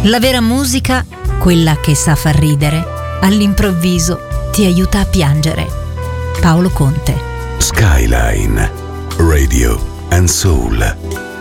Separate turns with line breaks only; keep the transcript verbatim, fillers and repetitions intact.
La vera musica, quella che sa far ridere, all'improvviso ti aiuta a piangere. Paolo Conte.
Skyline Radio and Soul.